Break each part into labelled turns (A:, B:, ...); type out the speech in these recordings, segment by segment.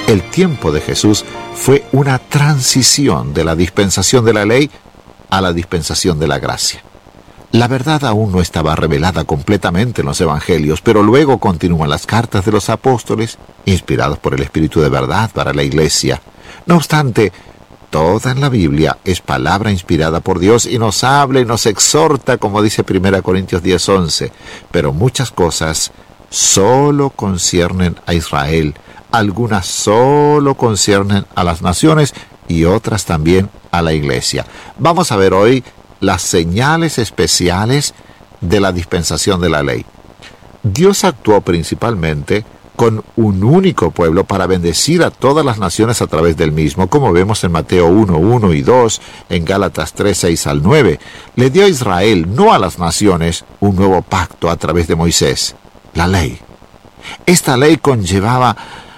A: El tiempo de Jesús fue una transición de la dispensación de la ley a la dispensación de la gracia. La verdad aún no estaba revelada completamente en los evangelios, pero luego continúan las cartas de los apóstoles, inspirados por el Espíritu de verdad para la iglesia. No obstante, toda en la Biblia es palabra inspirada por Dios y nos habla y nos exhorta, como dice 1 Corintios 10:11. Pero muchas cosas solo conciernen a Israel, algunas solo conciernen a las naciones y otras también a la iglesia. Vamos a ver hoy las señales especiales de la dispensación de la ley. Dios actuó principalmente con un único pueblo para bendecir a todas las naciones a través del mismo, como vemos en Mateo 1:1 y 2, en Gálatas 3:6 al 9. Le dio a Israel, no a las naciones, un nuevo pacto a través de Moisés, la ley. Esta ley conllevaba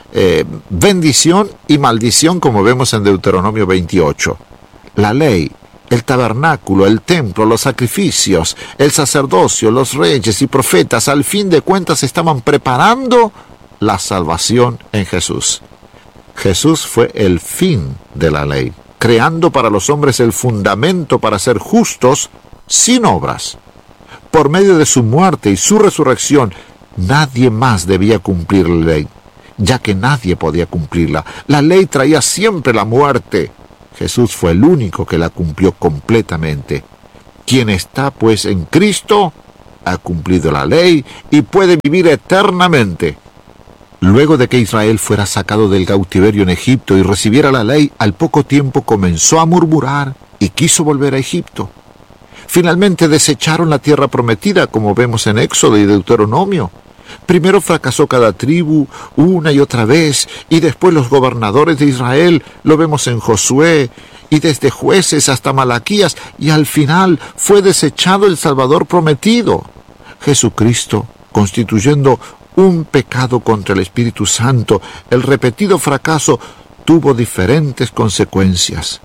A: bendición y maldición, como vemos en Deuteronomio 28. La ley, el tabernáculo, el templo, los sacrificios, el sacerdocio, los reyes y profetas, al fin de cuentas estaban preparando la salvación en Jesús. Jesús fue el fin de la ley, creando para los hombres el fundamento para ser justos sin obras. Por medio de su muerte y su resurrección, nadie más debía cumplir la ley, ya que nadie podía cumplirla. La ley traía siempre la muerte. Jesús fue el único que la cumplió completamente. Quien está pues en Cristo ha cumplido la ley y puede vivir eternamente. Luego de que Israel fuera sacado del cautiverio en Egipto y recibiera la ley, al poco tiempo comenzó a murmurar y quiso volver a Egipto. Finalmente desecharon la tierra prometida, como vemos en Éxodo y Deuteronomio. Primero fracasó cada tribu una y otra vez, y después los gobernadores de Israel, lo vemos en Josué, y desde Jueces hasta Malaquías, y al final fue desechado el Salvador prometido, Jesucristo, constituyendo un pecado contra el Espíritu Santo. El repetido fracaso tuvo diferentes consecuencias.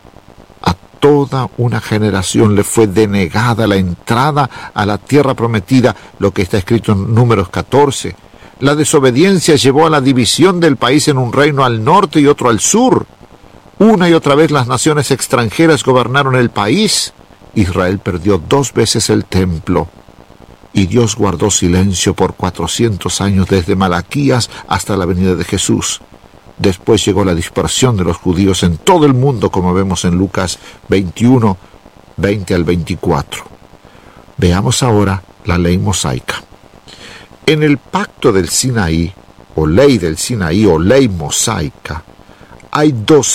A: Toda una generación le fue denegada la entrada a la tierra prometida, lo que está escrito en Números 14. La desobediencia llevó a la división del país en un reino al norte y otro al sur. Una y otra vez las naciones extranjeras gobernaron el país. Israel perdió 2 veces el templo. Y Dios guardó silencio por 400 años desde Malaquías hasta la venida de Jesús. Después llegó la dispersión de los judíos en todo el mundo, como vemos en Lucas 21, 20 al 24. Veamos ahora la ley mosaica. En el pacto del Sinaí, o ley del Sinaí, o ley mosaica, hay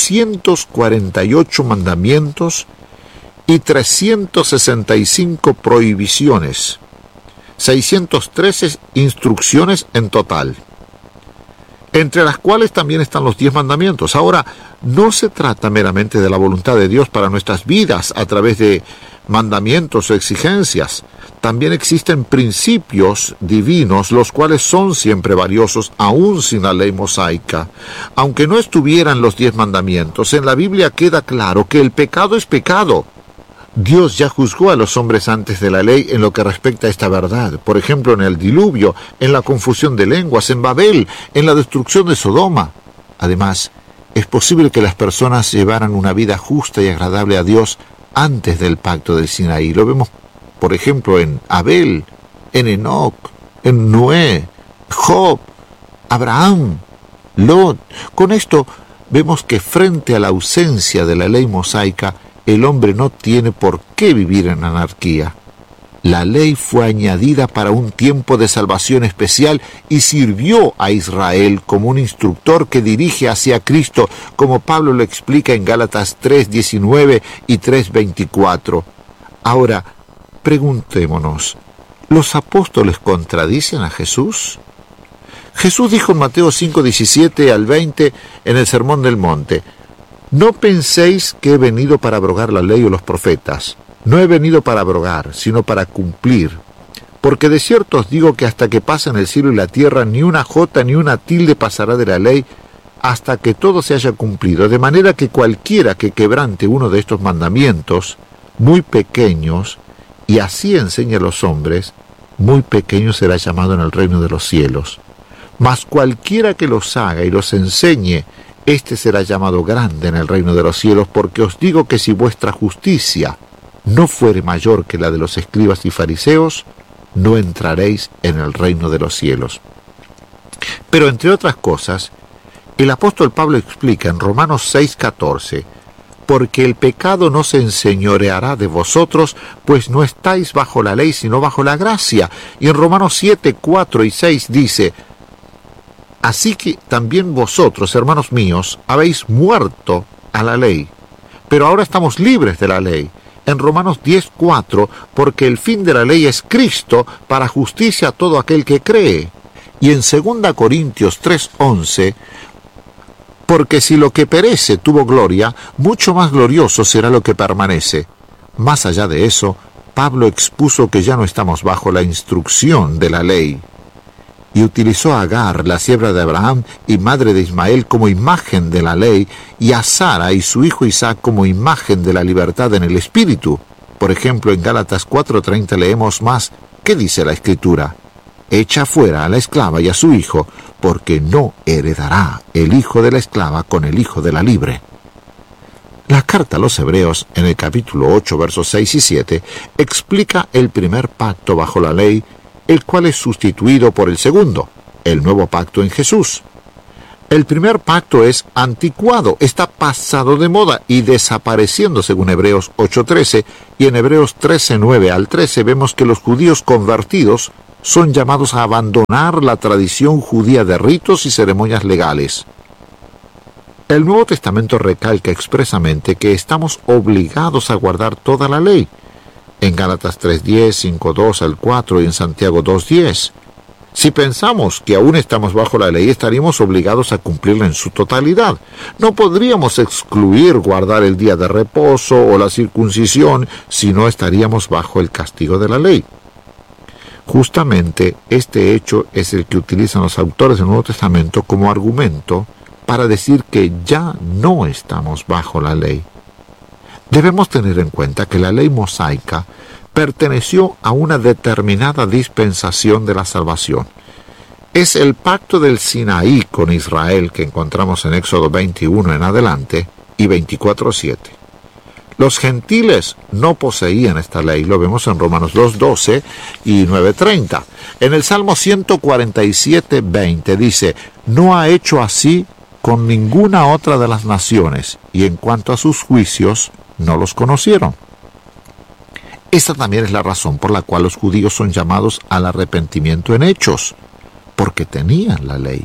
A: 248 mandamientos y 365 prohibiciones, 613 instrucciones en total, entre las cuales también están los 10 mandamientos. Ahora, no se trata meramente de la voluntad de Dios para nuestras vidas a través de mandamientos o exigencias. También existen principios divinos, los cuales son siempre valiosos, aún sin la ley mosaica. Aunque no estuvieran los 10 mandamientos, en la Biblia queda claro que el pecado es pecado. Dios ya juzgó a los hombres antes de la ley en lo que respecta a esta verdad. Por ejemplo, en el diluvio, en la confusión de lenguas, en Babel, en la destrucción de Sodoma. Además, es posible que las personas llevaran una vida justa y agradable a Dios antes del pacto del Sinaí. Lo vemos, por ejemplo, en Abel, en Enoc, en Noé, Job, Abraham, Lot. Con esto vemos que frente a la ausencia de la ley mosaica, el hombre no tiene por qué vivir en anarquía. La ley fue añadida para un tiempo de salvación especial y sirvió a Israel como un instructor que dirige hacia Cristo, como Pablo lo explica en Gálatas 3:19 y 3:24. Ahora, preguntémonos, ¿los apóstoles contradicen a Jesús? Jesús dijo en Mateo 5:17 al 20 en el Sermón del Monte: «No penséis que he venido para abrogar la ley o los profetas. No he venido para abrogar, sino para cumplir. Porque de cierto os digo que hasta que pasen el cielo y la tierra, ni una jota ni una tilde pasará de la ley, hasta que todo se haya cumplido. De manera que cualquiera que quebrante uno de estos mandamientos, muy pequeños, y así enseñe a los hombres, muy pequeño será llamado en el reino de los cielos. Mas cualquiera que los haga y los enseñe, éste será llamado grande en el reino de los cielos, porque os digo que si vuestra justicia no fuere mayor que la de los escribas y fariseos, no entraréis en el reino de los cielos. Pero entre otras cosas, el apóstol Pablo explica en Romanos 6:14, porque el pecado no se enseñoreará de vosotros, pues no estáis bajo la ley, sino bajo la gracia. Y en Romanos 7:4 y 6 dice, así que también vosotros, hermanos míos, habéis muerto a la ley, pero ahora estamos libres de la ley. En Romanos 10:4, porque el fin de la ley es Cristo, para justicia a todo aquel que cree. Y en 2 Corintios 3:11, porque si lo que perece tuvo gloria, mucho más glorioso será lo que permanece. Más allá de eso, Pablo expuso que ya no estamos bajo la instrucción de la ley, y utilizó a Agar, la sierva de Abraham y madre de Ismael, como imagen de la ley, y a Sara y su hijo Isaac como imagen de la libertad en el espíritu. Por ejemplo, en Gálatas 4:30 leemos más, ¿qué dice la Escritura? Echa fuera a la esclava y a su hijo, porque no heredará el hijo de la esclava con el hijo de la libre. La carta a los Hebreos, en el capítulo 8, versos 6 y 7, explica el primer pacto bajo la ley, el cual es sustituido por el segundo, el nuevo pacto en Jesús. El primer pacto es anticuado, está pasado de moda y desapareciendo según Hebreos 8:13, y en Hebreos 13:9 al 13 vemos que los judíos convertidos son llamados a abandonar la tradición judía de ritos y ceremonias legales. El Nuevo Testamento recalca expresamente que estamos obligados a guardar toda la ley, en Gálatas 3:10, 5:2 al 4 y en Santiago 2:10. Si pensamos que aún estamos bajo la ley, estaríamos obligados a cumplirla en su totalidad. No podríamos excluir guardar el día de reposo o la circuncisión, si no estaríamos bajo el castigo de la ley. Justamente este hecho es el que utilizan los autores del Nuevo Testamento como argumento para decir que ya no estamos bajo la ley. Debemos tener en cuenta que la ley mosaica perteneció a una determinada dispensación de la salvación. Es el pacto del Sinaí con Israel que encontramos en Éxodo 21 en adelante y 24:7. Los gentiles no poseían esta ley, lo vemos en Romanos 2:12 y 9:30. En el Salmo 147:20 dice, no ha hecho así con ninguna otra de las naciones, y en cuanto a sus juicios, no los conocieron. Esta también es la razón por la cual los judíos son llamados al arrepentimiento en hechos, porque tenían la ley.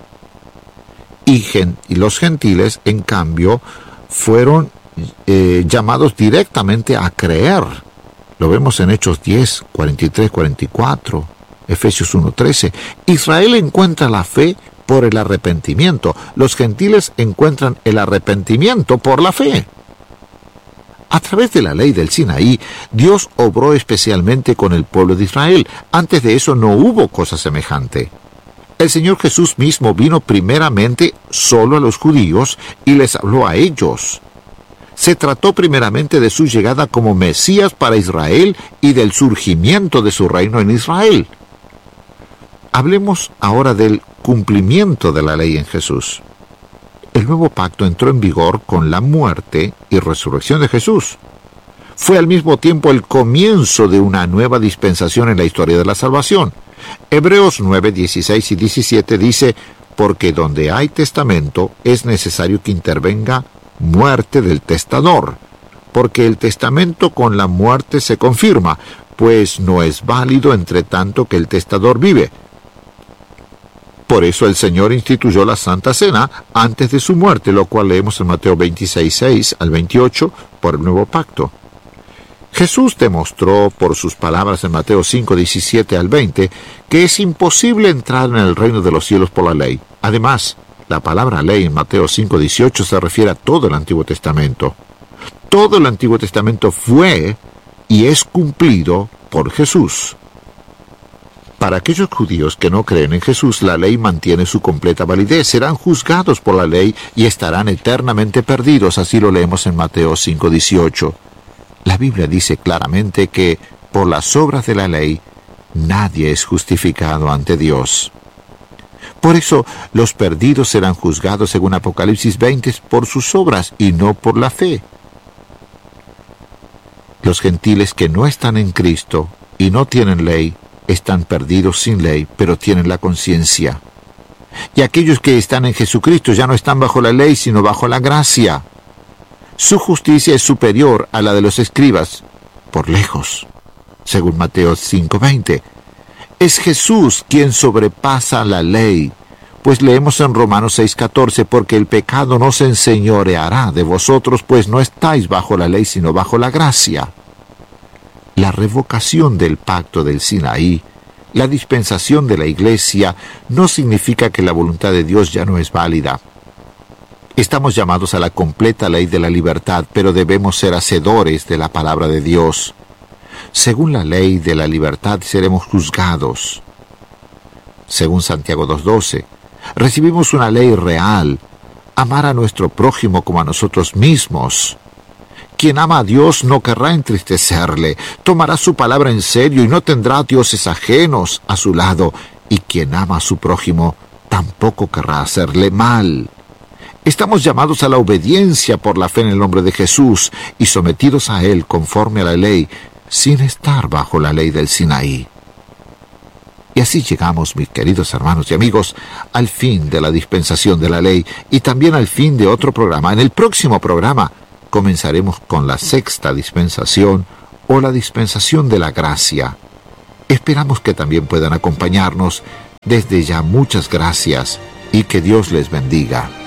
A: Y los gentiles, en cambio, fueron llamados directamente a creer. Lo vemos en Hechos 10, 43, 44, Efesios 1:13. Israel encuentra la fe por el arrepentimiento. Los gentiles encuentran el arrepentimiento por la fe. A través de la ley del Sinaí, Dios obró especialmente con el pueblo de Israel. Antes de eso no hubo cosa semejante. El Señor Jesús mismo vino primeramente solo a los judíos y les habló a ellos. Se trató primeramente de su llegada como Mesías para Israel y del surgimiento de su reino en Israel. Hablemos ahora del cumplimiento de la ley en Jesús. El nuevo pacto entró en vigor con la muerte y resurrección de Jesús. Fue al mismo tiempo el comienzo de una nueva dispensación en la historia de la salvación. Hebreos 9, 16 y 17 dice, porque donde hay testamento es necesario que intervenga muerte del testador, porque el testamento con la muerte se confirma, pues no es válido entre tanto que el testador vive. Por eso el Señor instituyó la Santa Cena antes de su muerte, lo cual leemos en Mateo 26, 6 al 28, por el nuevo pacto. Jesús demostró por sus palabras en Mateo 5, 17 al 20, que es imposible entrar en el reino de los cielos por la ley. Además, la palabra ley en Mateo 5, 18 se refiere a todo el Antiguo Testamento. Todo el Antiguo Testamento fue y es cumplido por Jesús. Para aquellos judíos que no creen en Jesús, la ley mantiene su completa validez. Serán juzgados por la ley y estarán eternamente perdidos. Así lo leemos en Mateo 5, 18. La Biblia dice claramente que por las obras de la ley nadie es justificado ante Dios. Por eso los perdidos serán juzgados, según Apocalipsis 20, por sus obras y no por la fe. Los gentiles que no están en Cristo y no tienen ley, están perdidos sin ley, pero tienen la conciencia. Y aquellos que están en Jesucristo ya no están bajo la ley, sino bajo la gracia. Su justicia es superior a la de los escribas, por lejos, según Mateo 5:20. Es Jesús quien sobrepasa la ley, pues leemos en Romanos 6:14, porque el pecado no se enseñoreará de vosotros, pues no estáis bajo la ley, sino bajo la gracia. La revocación del pacto del Sinaí, la dispensación de la Iglesia, no significa que la voluntad de Dios ya no es válida. Estamos llamados a la completa ley de la libertad, pero debemos ser hacedores de la palabra de Dios. Según la ley de la libertad seremos juzgados. Según Santiago 2:12, recibimos una ley real: amar a nuestro prójimo como a nosotros mismos. Quien ama a Dios no querrá entristecerle, tomará su palabra en serio y no tendrá dioses ajenos a su lado, y quien ama a su prójimo tampoco querrá hacerle mal. Estamos llamados a la obediencia por la fe en el nombre de Jesús y sometidos a Él conforme a la ley, sin estar bajo la ley del Sinaí. Y así llegamos, mis queridos hermanos y amigos, al fin de la dispensación de la ley y también al fin de otro programa. En el próximo programa comenzaremos con la sexta dispensación o la dispensación de la gracia. Esperamos que también puedan acompañarnos. Desde ya muchas gracias y que Dios les bendiga.